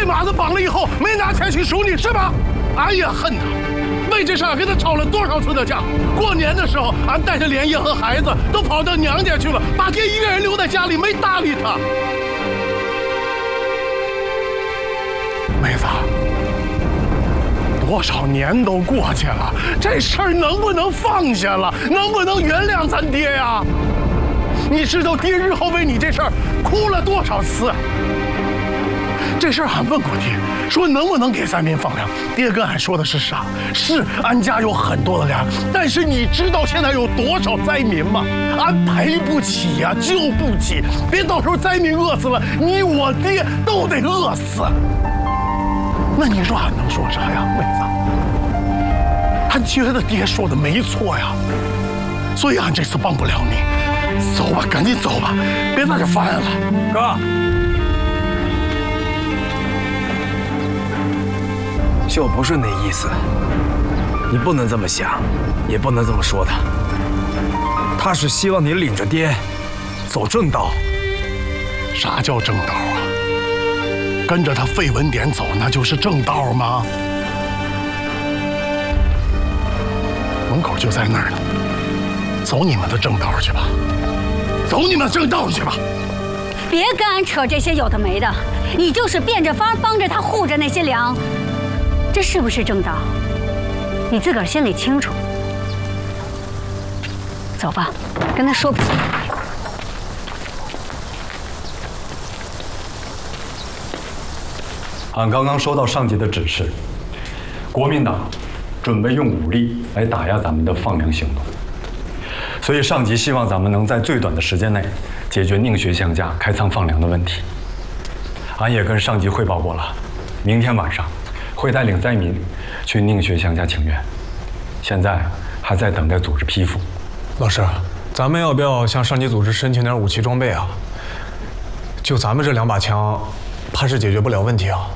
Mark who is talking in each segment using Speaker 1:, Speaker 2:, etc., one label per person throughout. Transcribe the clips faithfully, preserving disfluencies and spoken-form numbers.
Speaker 1: 马子绑了以后，没拿钱去赎你是吧？俺也恨他，为这事儿跟他吵了多少次的架。过年的时候，俺带着莲叶和孩子都跑到娘家去了，把爹一个人留在家里，没搭理他。妹子，多少年都过去了，这事儿能不能放下了？能不能原谅咱爹呀？你知道爹日后为你这事儿哭了多少次？这事儿俺问过爹，说能不能给灾民放粮。爹跟俺说的是啥？是俺家有很多的粮，但是你知道现在有多少灾民吗？俺赔不起呀、啊，救不起。别到时候灾民饿死了，你我爹都得饿死。那你说俺能说啥呀，妹子？俺觉得爹说的没错呀，所以俺这次帮不了你。走吧，赶紧走吧，别在这烦了。
Speaker 2: 哥，秀不是那意思，你不能这么想，也不能这么说他。他是希望你领着爹走正道。
Speaker 1: 啥叫正道啊？跟着他废文典走，那就是正道吗？门口就在那儿呢，走你们的正道去吧，走你们正道去吧。
Speaker 3: 别跟俺扯这些有的没的，你就是变着法帮着他护着那些粮，这是不是正道？你自个儿心里清楚。走吧，跟他说不清。
Speaker 4: 俺刚刚收到上级的指示，国民党准备用武力来打压咱们的放粮行动，所以上级希望咱们能在最短的时间内解决宁学乡家开仓放粮的问题。俺也跟上级汇报过了，明天晚上会带领灾民去宁学乡家请愿，现在还在等待组织批复。
Speaker 5: 老师，咱们要不要向上级组织申请点武器装备啊？就咱们这两把枪，怕是解决不了问题啊。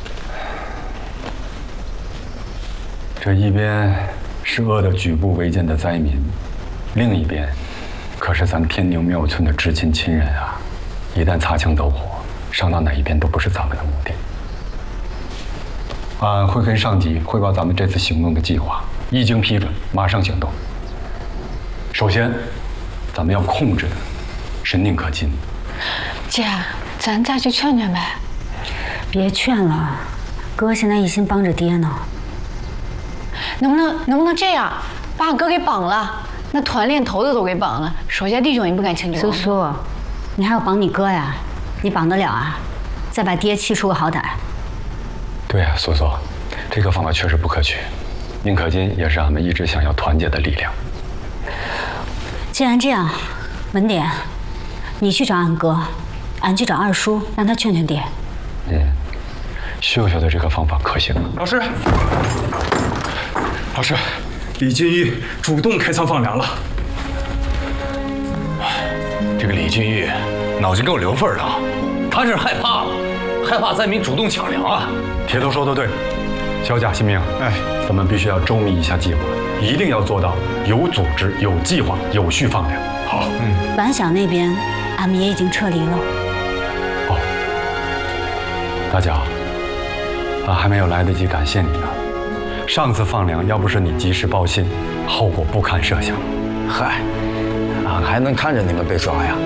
Speaker 4: 这一边是饿得举步维艰的灾民，另一边可是咱天宁庙村的至亲亲人啊！一旦擦枪走火，伤到哪一边都不是咱们的目的。俺会跟上级汇报咱们这次行动的计划，一经批准，马上行动。首先，咱们要控制的是宁可金。
Speaker 6: 姐，咱再去劝劝呗。
Speaker 3: 别劝了，哥现在一心帮着爹呢。
Speaker 6: 能不能能不能这样，把俺哥给绑了，那团练头子都给绑了，手下弟兄也不敢轻举妄动。
Speaker 3: 苏苏，你还要绑你哥呀？你绑得了啊？再把爹气出个好歹。
Speaker 4: 对呀、啊，苏苏，这个方法确实不可取。宁可金也是俺们一直想要团结的力量。
Speaker 3: 既然这样，文典，你去找俺哥，俺去找二叔，让他劝劝爹。
Speaker 4: 嗯，秀秀的这个方法可行吗？
Speaker 2: 老师，老师，李俊玉主动开仓放粮了。
Speaker 7: 这个李俊玉脑筋够留份的，他是害怕了，害怕灾民主动抢粮啊。
Speaker 4: 铁头说的对，小贾、新明，哎，咱们必须要周密一下计划，一定要做到有组织、有计划、有序放粮。
Speaker 7: 好，
Speaker 3: 嗯。蓝小那边，俺们也已经撤离了。
Speaker 4: 哦，大脚，俺还没有来得及感谢你呢。上次放粮要不是你及时报信，后果不堪设想。
Speaker 2: 嗨，俺还能看着你们被抓呀？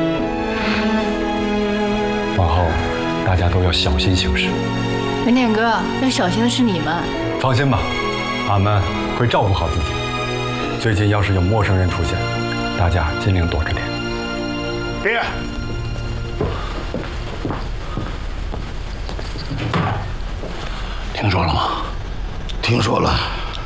Speaker 4: 往后大家都要小心行事。
Speaker 6: 文典哥，要小心的是你们。
Speaker 4: 放心吧，俺们会照顾好自己。最近要是有陌生人出现，大家尽量躲着点。
Speaker 1: 爹，听说了吗？
Speaker 8: 听说了，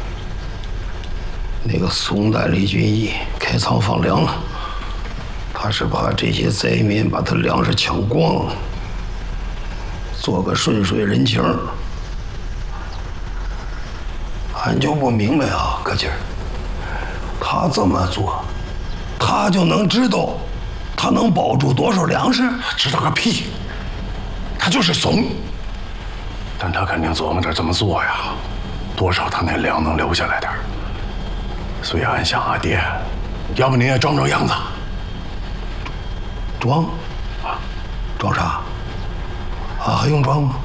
Speaker 8: 那个宋代李俊义开仓放粮了，他是把这些灾民把他粮食抢光了，做个顺水人情。俺就不明白啊，哥姐儿，他这么做，他就能知道他能保住多少粮食？
Speaker 1: 知道个屁！他就是怂，但他肯定琢磨着这么做呀。多少他那粮能留下来点儿，所以俺想啊，爹，要不你也装装样子。
Speaker 8: 装？啊？装啥？啊，还用装吗？